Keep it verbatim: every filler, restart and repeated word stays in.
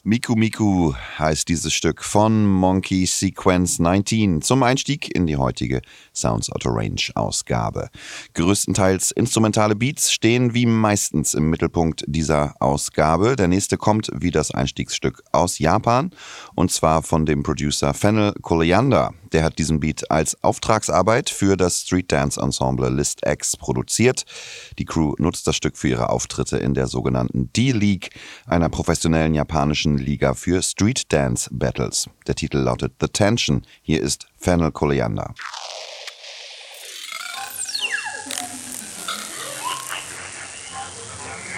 Miku Miku heißt dieses Stück von Monkey Sequence neunzehn zum Einstieg in die heutige Sounds Out of Range Ausgabe. Größtenteils instrumentale Beats stehen wie meistens im Mittelpunkt dieser Ausgabe. Der nächste kommt wie das Einstiegsstück aus Japan und zwar von dem Producer Fennel Coliander. Der hat diesen Beat als Auftragsarbeit für das Street Dance Ensemble List X produziert. Die Crew nutzt das Stück für ihre Auftritte in der sogenannten D-League, einer professionellen japanischen Liga für Street Dance Battles. Der Titel lautet The Tension. Hier ist Fennel Coliander.